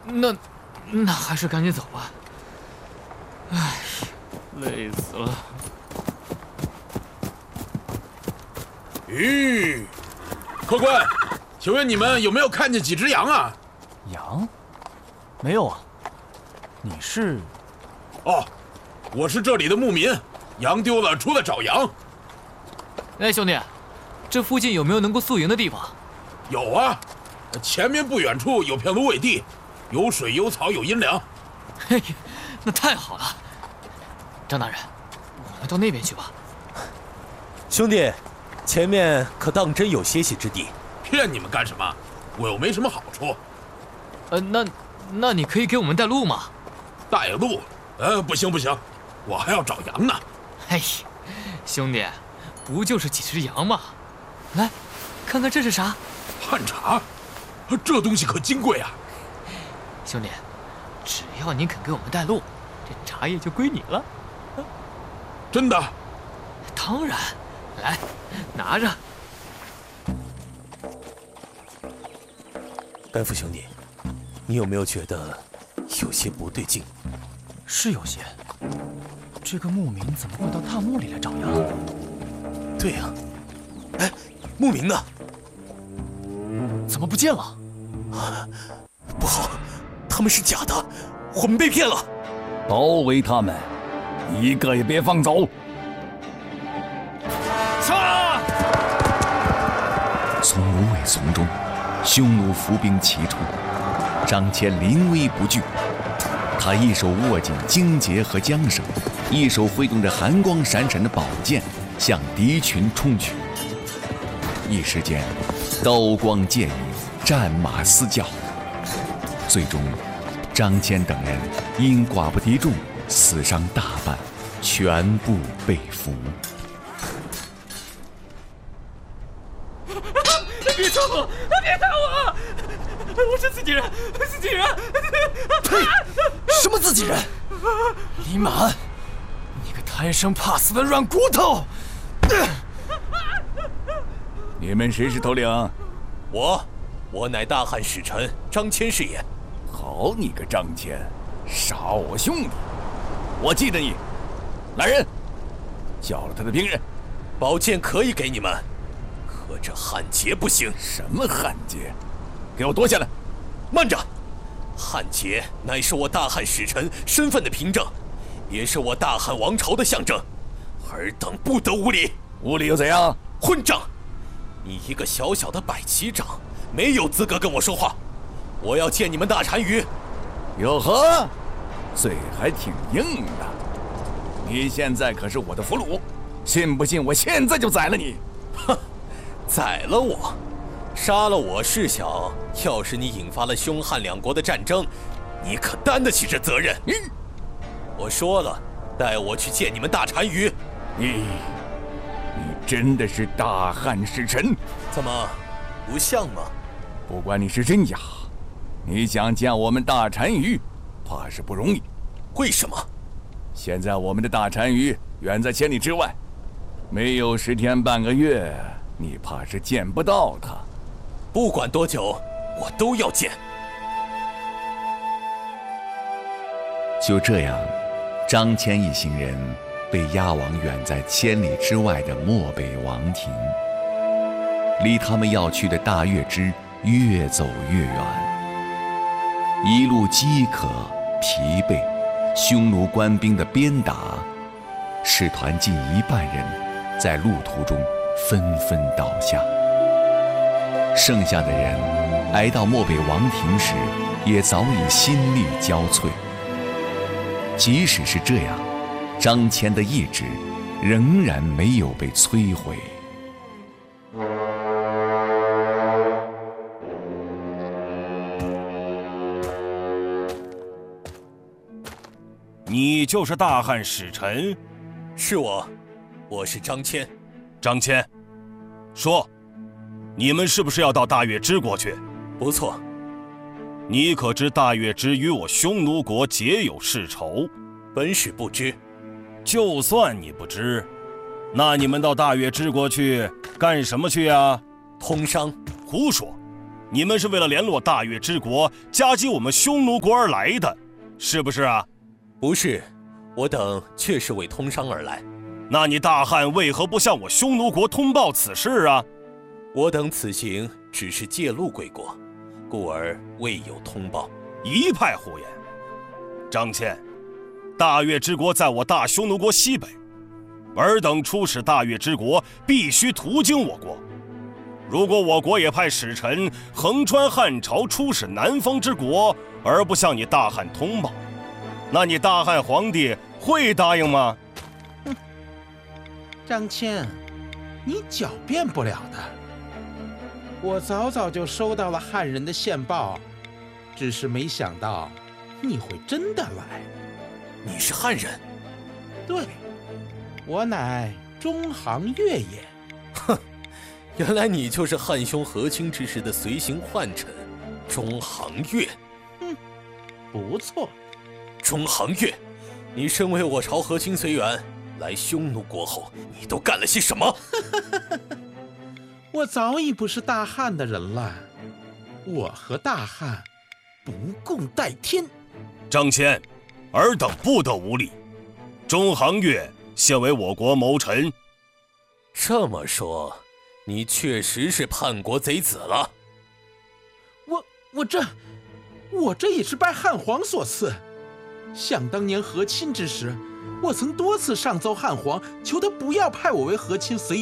那还是赶紧走吧。唉，累死了。 咦，客官，请问你们有没有看见几只羊啊？ 羊？没有啊。你是？ 哦，我是这里的牧民，羊丢了，出来找羊。 哎，兄弟，这附近有没有能够宿营的地方？ 有啊，前面不远处有片芦苇地，有水有草有阴凉。 嘿，那太好了。张大人，我们到那边去吧。 兄弟，前面可当真有歇息之地。 骗你们干什么？我又没什么好处。 那你可以给我们带路吗？ 带路？不行，我还要找羊呢。 嘿，兄弟，不就是几只羊吗？来，看看这是啥？ 旱茶，这东西可金贵啊！ 兄弟，只要你肯给我们带路，这茶叶就归你了。 真的？ 当然，来，拿着。 甘父兄弟，你有没有觉得有些不对劲？ 是有些。这个牧民怎么会到大墓里来找羊？ 对呀。哎，牧民呢？ 怎么不见了？ 不好，他们是假的，我们被骗了。 包围他们，一个也别放走。 杀！ 从芦苇丛中，匈奴伏兵齐出，张骞临危不惧。他一手握紧荆棘和缰绳，一手挥动着寒光闪闪的宝剑，向敌群冲去。一时间，刀光剑影，战马嘶叫。最终，张骞等人因寡不敌众，死伤大半，全部被俘。 别抓我！别打我！我是自己人，自己人！ 呸！什么自己人？李满，你个贪生怕死的软骨头！ 你们谁是头领？ 我乃大汉使臣张骞是也。 好你个张骞，杀我兄弟！我记得你。来人，叫了他的兵刃。 宝剑可以给你们，可这汉节不行。 什么汉节？给我夺下来！ 慢着，汉节乃是我大汉使臣身份的凭证，也是我大汉王朝的象征。尔等不得无礼！ 无礼又怎样？ 混账！你一个小小的百骑长，没有资格跟我说话。我要见你们大单于。 哟呵，嘴还挺硬的。你现在可是我的俘虏，信不信我现在就宰了你？ 哼，宰了我，杀了我是小，要是你引发了匈汉两国的战争，你可担得起这责任？我说了，带我去见你们大单于。 你真的是大汉使臣？ 怎么，不像吗？ 不管你是真假，你想见我们大单于，怕是不容易。 为什么？ 现在我们的大单于远在千里之外，没有10天半个月，你怕是见不到他。 不管多久，我都要见。 就这样，张骞一行人被押往远在千里之外的漠北王庭，离他们要去的大月支越走越远。一路饥渴疲惫，匈奴官兵的鞭打，使团近1半人在路途中纷纷倒下。剩下的人挨到漠北王庭时，也早已心力交瘁。即使是这样，张骞的意志仍然没有被摧毁。 你就是大汉使臣？ 是我是张骞。 张骞，说，你们是不是要到大月支国去？ 不错。 你可知大月支与我匈奴国结有世仇？ 本使不知。 就算你不知，那你们到大月支国去干什么去呀？ 通商。 胡说！ 你们是为了联络大越之国，夹击我们匈奴国而来的，是不是啊？ 不是，我等确是为通商而来。 那你大汉为何不向我匈奴国通报此事啊？ 我等此行只是借路归国，故而未有通报。 一派胡言！张骞，大越之国在我大匈奴国西北，尔等出使大越之国，必须途经我国。如果我国也派使臣横穿汉朝出使南方之国，而不向你大汉通报，那你大汉皇帝会答应吗？ 张骞，你狡辩不了的。我早就收到了汉人的线报，只是没想到你会真的来。 你是汉人？ 对，我乃中行月也。 哼，原来你就是汉兄和亲之时的随行宦臣中行月。 不错。 中行月，你身为我朝和亲随员，来匈奴国后，你都干了些什么？ 我早已不是大汉的人了，我和大汉不共戴天。 张骞，尔等不得无礼。中行月现为我国谋臣。 这么说，你确实是叛国贼子了。 我这也是拜汉皇所赐。想当年和亲之时，我曾多次上奏汉皇，求他不要派我为和亲随